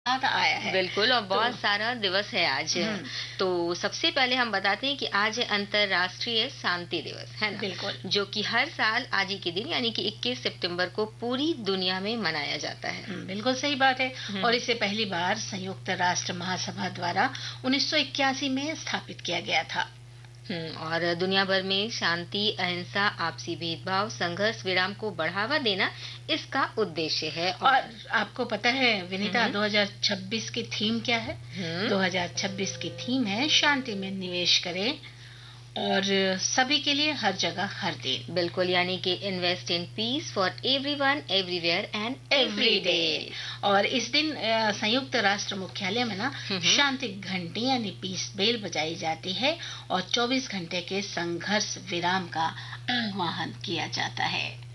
याद आया है। बिल्कुल, और तो बहुत सारा दिवस है आज। हम्म, तो सबसे पहले हम बताते हैं कि आज है अंतर्राष्ट्रीय शांति दिवस, है ना? बिल्कुल। जो कि हर साल आज ही के दिन यानी कि 21 सितंबर को पूरी दुनिया में मनाया जाता है। बिल्कुल सही बात है। और हम्म। इसे पहली बार संयुक्त राष्ट्र महासभा द्वारा 1981 में स्थापित किया गया था। और दुनिया भर में शांति, अहिंसा, आपसी भेदभाव, संघर्ष विराम को बढ़ावा देना इसका उद्देश्य है। और आपको पता है विनीता, हम्म। 2026 की थीम क्या है? हम्म। 2026 की थीम है शांति में निवेश करें और सभी के लिए हर जगह हर दिन। बिल्कुल, यानी कि invest in peace for everyone everywhere and every every day. Day. और इस दिन संयुक्त राष्ट्र मुख्यालय में ना हम्म। शांति घंटी यानी पीस बेल बजाई जाती है और 24 घंटे के संघर्ष विराम का आह्वान किया जाता है।